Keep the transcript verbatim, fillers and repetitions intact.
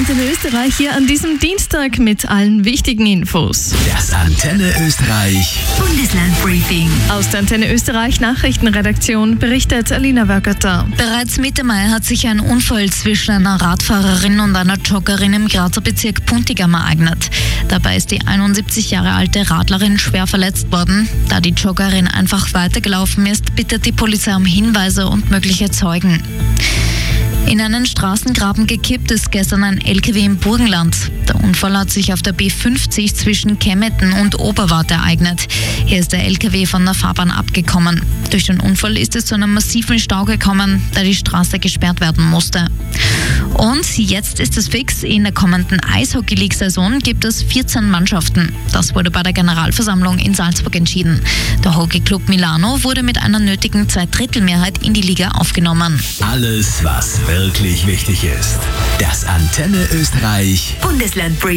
Antenne Österreich hier an diesem Dienstag mit allen wichtigen Infos. Das Antenne Österreich Bundeslandbriefing. Aus der Antenne Österreich Nachrichtenredaktion berichtet Alina Wergerter. Bereits Mitte Mai hat sich ein Unfall zwischen einer Radfahrerin und einer Joggerin im Grazer Bezirk Puntigam ereignet. Dabei ist die einundsiebzig Jahre alte Radlerin schwer verletzt worden. Da die Joggerin einfach weitergelaufen ist, bittet die Polizei um Hinweise und mögliche Zeugen. In einen Straßengraben gekippt ist gestern ein L K W im Burgenland. Der Unfall hat sich auf der B fünfzig zwischen Kemmetten und Oberwart ereignet. Hier ist der L K W von der Fahrbahn abgekommen. Durch den Unfall ist es zu einem massiven Stau gekommen, da die Straße gesperrt werden musste. Und jetzt ist es fix, in der kommenden Eishockey-League-Saison gibt es vierzehn Mannschaften. Das wurde bei der Generalversammlung in Salzburg entschieden. Der Hockeyclub Milano wurde mit einer nötigen Zweidrittelmehrheit in die Liga aufgenommen. Alles, was wirklich wichtig ist. Das Antenne Österreich Bundeslandbriefing.